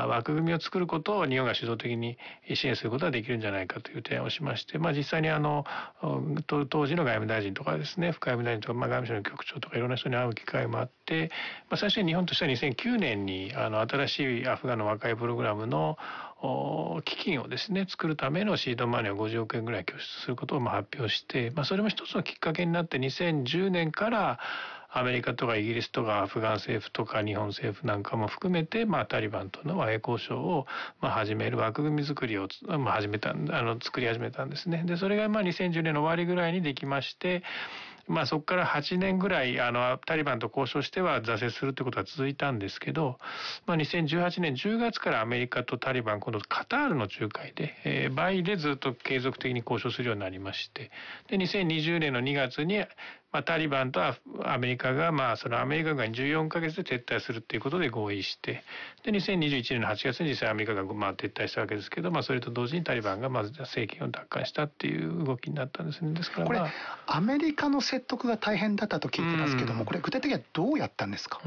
枠組みを作ることを日本が主導的に支援することができるんじゃないかという提案をしまして、実際に当時の外務大臣とかですね、副外務大臣とか、外務省の局長とかいろんな人に会う機会もあって、最初に日本としては2009年に新しいアフガンの和解プログラムの基金をですね作るためのシードマネーを50億円ぐらい拠出することを発表して、それも一つのきっかけになって2010年からアメリカとかイギリスとかアフガン政府とか日本政府なんかも含めて、タリバンとの和平交渉を始める枠組み作りを作り始めたんですね。でそれが2010年の終わりぐらいにできまして、そこから8年ぐらいタリバンと交渉しては挫折するということが続いたんですけど、2018年10月からアメリカとタリバン、今度カタールの仲介で、バイでずっと継続的に交渉するようになりまして、で2020年の2月にタリバンとアメリカがそのアメリカ軍が14ヶ月で撤退するということで合意して、で2021年の8月に実際アメリカが撤退したわけですけど、それと同時にタリバンがまず政権を奪還したっていう動きになったんですね。ですからこれアメリカの説得が大変だったと聞いてますけども、これ具体的にはどうやったんですか。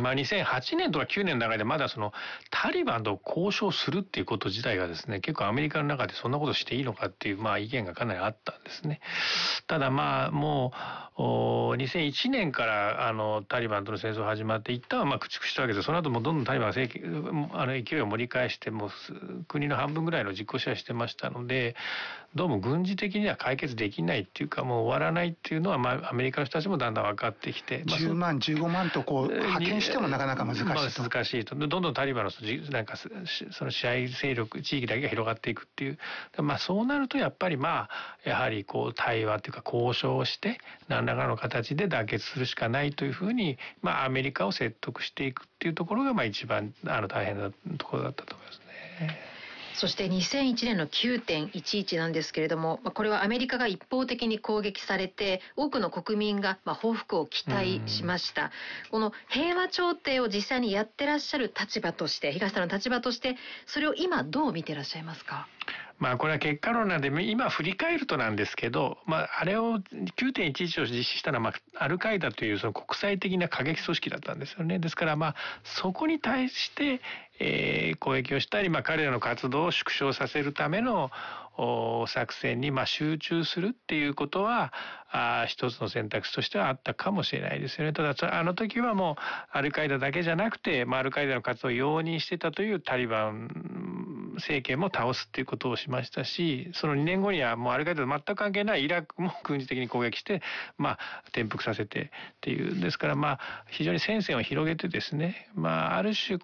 2008年とか9年の中でまだそのタリバンと交渉するっていうこと自体がですね、結構アメリカの中でそんなことしていいのかっていう意見がかなりあったんですね。ただもう2001年からタリバンとの戦争が始まって一旦は駆逐したわけで、その後もどんどんタリバンが勢いを盛り返してもう国の半分ぐらいの実効支配してましたので、どうも軍事的には解決できないっていうか、もう終わらないっていうのはアメリカの人たちもだんだん分かってきて、 10万15万と派遣してもなかなか難しいと、 難しいと、どんどんタリバンのその支配勢力地域だけが広がっていくっていう、そうなるとやっぱりやはり対話というか交渉をして何らかの形で妥結するしかないというふうに、アメリカを説得していくっていうところが一番大変なところだったと思いますね。 そして2001年の 9.11 なんですけれども、これはアメリカが一方的に攻撃されて多くの国民が報復を期待しました。この平和調停を実際にやってらっしゃる立場として、東さんの立場としてそれを今どう見てらっしゃいますか。 これは結果論なんで今振り返るとなんですけど、あれを 9.11 を実施したのはアルカイダというその国際的な過激組織だったんですよね。ですからそこに対して攻撃をしたり、彼らの活動を縮小させるための作戦に集中するっていうことは一つの選択肢としてはあったかもしれないですよね。ただあの時はもうアルカイダだけじゃなくて、アルカイダの活動を容認してたというタリバン政権も倒すっていうことをしましたし、その2年後にはもうアルカイダと全く関係ないイラクも軍事的に攻撃して転覆させてっていう、ですから非常に戦線を広げてですね、ある種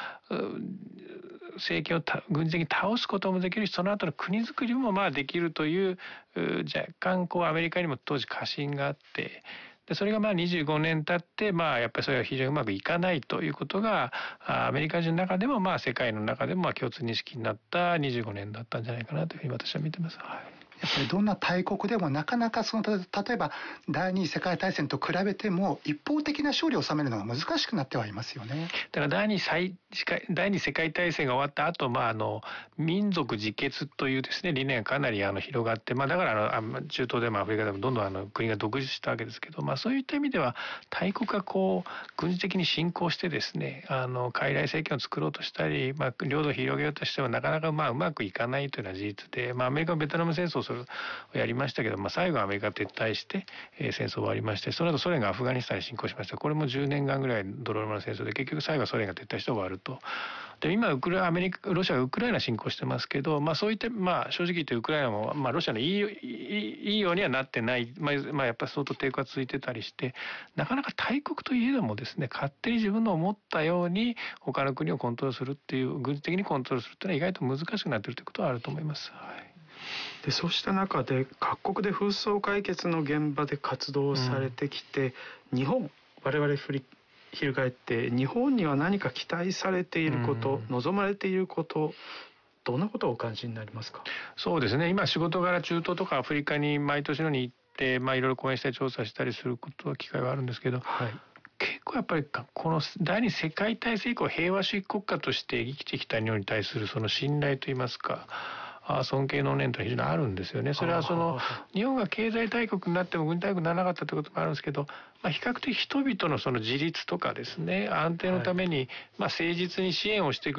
政権を軍事的に倒すこともできるし、その後の国づくりもできるという若干アメリカにも当時過信があって、でそれが25年経ってやっぱりそれは非常にうまくいかないということがアメリカ人の中でも世界の中でも共通認識になった25年だったんじゃないかなというふうに私は見てます。 やっぱりどんな大国でもなかなか例えば第二次世界大戦と比べても一方的な勝利を収めるのが難しくなってはいますよね。 だから第二次世界大戦が終わった後、民族自決というですね理念がかなり広がって、だから中東でもアフリカでもどんどん国が独立したわけですけど、そういった意味では大国が軍事的に侵攻してですね傀儡政権を作ろうとしたり、領土を広げようとしてもなかなかうまくいかないというのは事実で、アメリカはベトナム戦争をやりましたけど、最後はアメリカが撤退して、戦争終わりまして、その後ソ連がアフガニスタンに侵攻しました。これも10年間ぐらい泥沼の戦争で、結局最後はソ連が撤退して終わると。で今ロシアがウクライナ侵攻してますけど、そういった正直言ってウクライナも、ロシアのいいようにはなってない、やっぱり相当抵抗が続いてたりして、なかなか大国といえどもですね、勝手に自分の思ったように他の国をコントロールするっていう、軍事的にコントロールするっていうのは意外と難しくなっているということはあると思います。 でそうした中で各国で紛争解決の現場で活動されてきて、日本我々翻って日本には何か期待されていること、望まれていること、どんなことをお感じになりますか。 そうですね、今仕事柄中東とかアフリカに毎年のように行って、いろいろ講演したり調査したりすることは機会はあるんですけど、結構やっぱりこの第二次世界大戦以降平和主義国家として生きてきた日本に対するその信頼といいますか尊敬の念というのは非常にあるんですよね。それは日本が経済大国になっても軍事大国にならなかったということもあるんですけど、比較的人々のその自立とかですね安定のために誠実に支援をしてくれ